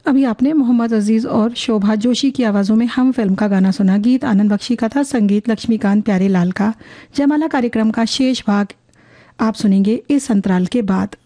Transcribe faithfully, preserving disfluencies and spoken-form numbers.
अभी आपने मोहम्मद अजीज और शोभा जोशी की आवाज़ों में हम फिल्म का गाना सुना। गीत आनंद बख्शी का था, संगीत लक्ष्मीकांत प्यारेलाल का। जयमाला कार्यक्रम का शेष भाग आप सुनेंगे इस अंतराल के बाद।